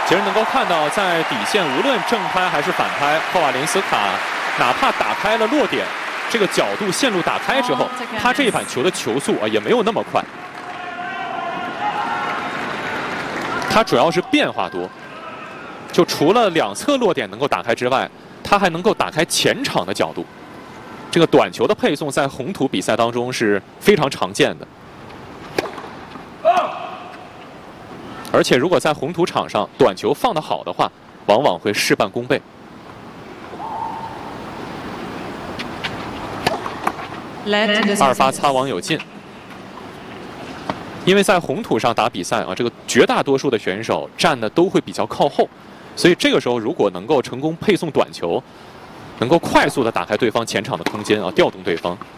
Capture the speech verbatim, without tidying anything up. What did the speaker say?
其实能够看到，在底线无论正拍还是反拍，霍瓦林斯卡哪怕打开了落点，这个角度线路打开之后，他这一板球的球速啊也没有那么快。他主要是变化多，就除了两侧落点能够打开之外，他还能够打开前场的角度。这个短球的配送在红土比赛当中是非常常见的。 而且，如果在红土场上短球放得好的话，往往会事半功倍。二发擦网有进，因为在红土上打比赛啊，这个绝大多数的选手站的都会比较靠后，所以这个时候如果能够成功配送短球，能够快速的打开对方前场的空间啊，调动对方，